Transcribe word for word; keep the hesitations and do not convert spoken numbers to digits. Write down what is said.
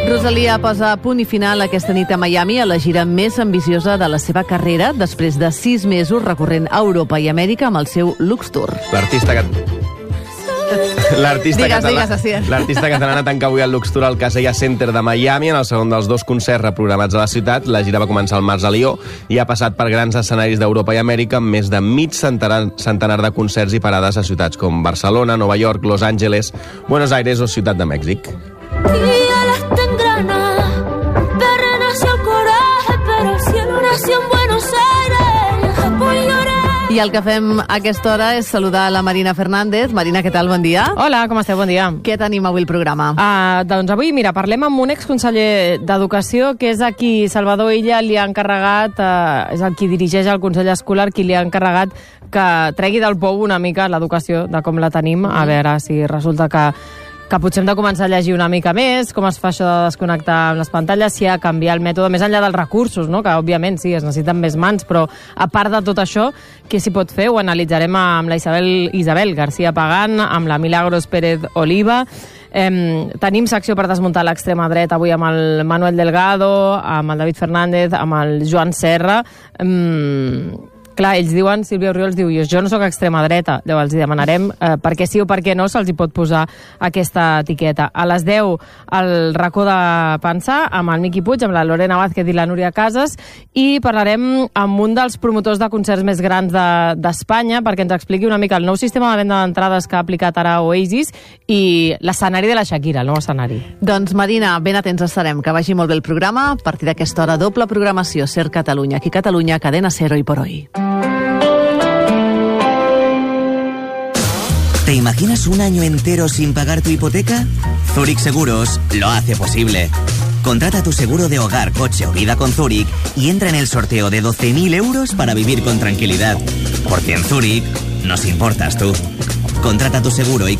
Rosalía posa punt i final aquesta nit a Miami a la gira més ambiciosa de la seva carrera, després de sis mesos recorrent Europa i Amèrica amb el seu Lux Tour. L'artista que... L'artista digues, català, digues, l'artista catalana tanca avui el Lux Tour al Casella Center de Miami en el segon dels dos concerts reprogramats a la ciutat. La gira va començar al març a Lió i ha passat per grans escenaris d'Europa i Amèrica amb més de mig centenar, centenar de concerts i parades a ciutats com Barcelona, Nova York, Los Angeles, Buenos Aires o Ciutat de Mèxic. I el que fem a aquesta hora és saludar la Marina Fernández. Marina, què tal? Bon dia. Hola, com esteu? Bon dia. Què tenim avui al programa? Uh, doncs avui, mira, parlem amb un exconseller d'Educació, que és a qui Salvador Illa li ha encarregat, uh, és el qui dirigeix el Consell Escolar, qui li ha encarregat que tregui del pou una mica l'educació de com la tenim, a veure si resulta que que potser hem de començar a llegir una mica més, com es fa això de desconnectar amb les pantalles, si ha de canviar el mètode, més enllà dels recursos, no? Que òbviament sí, es necessiten més mans, però a part de tot això, què s'hi pot fer? Ho analitzarem amb la Isabel, Isabel García Pagán, amb la Milagros Pérez Oliva. Eh, tenim secció per desmuntar l'extrema dreta avui amb el Manuel Delgado, amb el David Fernández, amb el Joan Serra. Eh, Clar, ells diuen, Sílvia Oriols diu, jo no sóc extrema dreta, llavors els demanarem eh, per què sí o per què no se'ls hi pot posar aquesta etiqueta. A les deu, el racó de pensar amb el Miqui Puig, amb la Lorena Vázquez i la Núria Casas, i parlarem amb un dels promotors de concerts més grans d'Espanya, de, perquè ens expliqui una mica el nou sistema de venda d'entrades que ha aplicat ara Oasis i l'escenari de la Shakira, el nou escenari. Doncs Marina, ben atents estarem, que vagi molt bé el programa. A partir d'aquesta hora, doble programació, Ser Catalunya, aquí Catalunya, Cadena Ser, Hoy por Hoy. ¿Te imaginas un año entero sin pagar tu hipoteca? Zurich Seguros lo hace posible. Contrata tu seguro de hogar, coche o vida con Zurich y entra en el sorteo de doce mil euros para vivir con tranquilidad. Porque en Zurich nos importas tú. Contrata tu seguro y